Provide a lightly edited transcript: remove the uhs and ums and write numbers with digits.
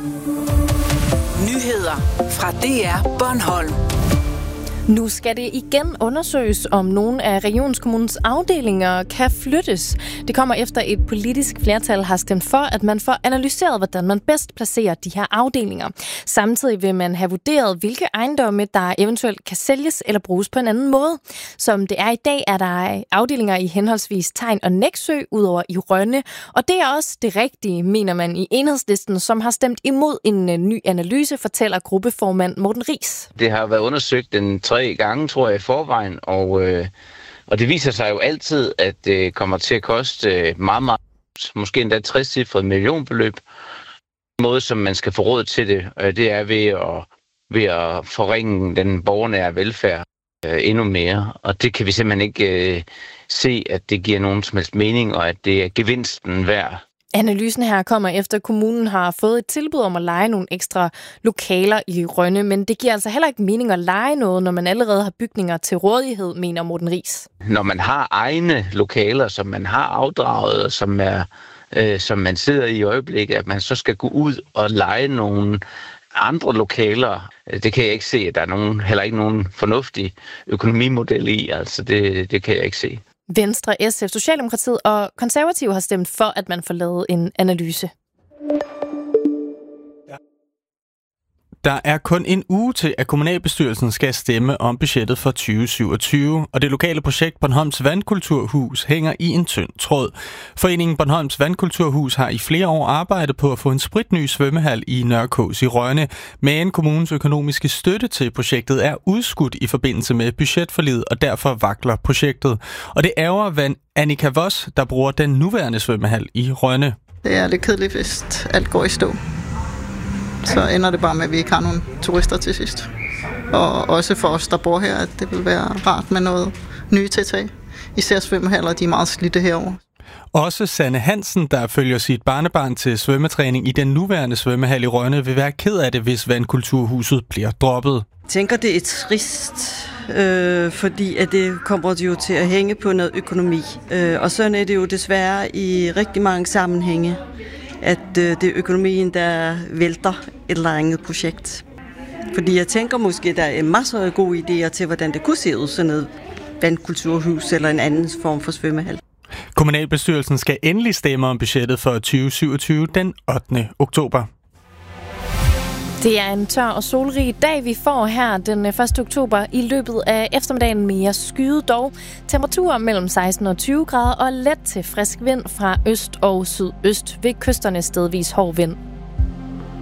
Nyheder fra DR Bornholm. Nu skal det igen undersøges, om nogle af regionskommunens afdelinger kan flyttes. Det kommer efter et politisk flertal har stemt for, at man får analyseret, hvordan man bedst placerer de her afdelinger. Samtidig vil man have vurderet, hvilke ejendomme, der eventuelt kan sælges eller bruges på en anden måde. Som det er i dag, er der afdelinger i henholdsvis Tegn og Nexø, udover i Rønne. Og det er også det rigtige, mener man i Enhedslisten, som har stemt imod en ny analyse, fortæller gruppeformand Morten Riis. Det har været undersøgt 3 gange, tror jeg, i forvejen, og det viser sig jo altid, at det kommer til at koste meget, meget, måske endda 60-cifret millionbeløb. Den måde, som man skal få råd til det er ved at forringe den borgernære velfærd endnu mere, og det kan vi simpelthen ikke se, at det giver nogen som helst mening, og at det er gevinsten værd. Analysen her kommer efter, at kommunen har fået et tilbud om at leje nogle ekstra lokaler i Rønne, men det giver altså heller ikke mening at leje noget, når man allerede har bygninger til rådighed, mener Morten Riis. Når man har egne lokaler, som man har afdraget, og som man sidder i øjeblikket, at man så skal gå ud og leje nogle andre lokaler, det kan jeg ikke se, at der er heller ikke nogen fornuftig økonomimodel i. Altså det kan jeg ikke se. Venstre, SF, Socialdemokratiet og Konservative har stemt for, at man får lavet en analyse. Der er kun en uge til, at kommunalbestyrelsen skal stemme om budgettet for 2027, og det lokale projekt Bornholms Vandkulturhus hænger i en tynd tråd. Foreningen Bornholms Vandkulturhus har i flere år arbejdet på at få en spritny svømmehal i Nørrekås i Rønne, men kommunens økonomiske støtte til projektet er udskudt i forbindelse med budgetforliget, og derfor vakler projektet. Og det ærger Annika Voss, der bruger den nuværende svømmehal i Rønne. Det er lidt kedeligt, hvis alt går i stå. Så ender det bare med, at vi ikke har nogen turister til sidst. Og også for os, der bor her, at det vil være rart med noget nye tiltag. Især svømmehaller, de er meget slidte herovre. Også Sanne Hansen, der følger sit barnebarn til svømmetræning i den nuværende svømmehal i Rønne, vil være ked af det, hvis Vandkulturhuset bliver droppet. Jeg tænker, det er trist, fordi at det kommer jo til at hænge på noget økonomi. Og sådan er det jo desværre i rigtig mange sammenhænge, at det er økonomien, der vælter et eller andet projekt. Fordi jeg tænker måske, der er masser af gode idéer til, hvordan det kunne se ud, sådan noget vandkulturhus eller en anden form for svømmehal. Kommunalbestyrelsen skal endelig stemme om budgettet for 2027 den 8. oktober. Det er en tør og solrig dag, vi får her den 1. oktober. I løbet af eftermiddagen mere skyet dog. Temperaturer mellem 16 og 20 grader og let til frisk vind fra øst og sydøst. Ved kysterne stedvis hård vind.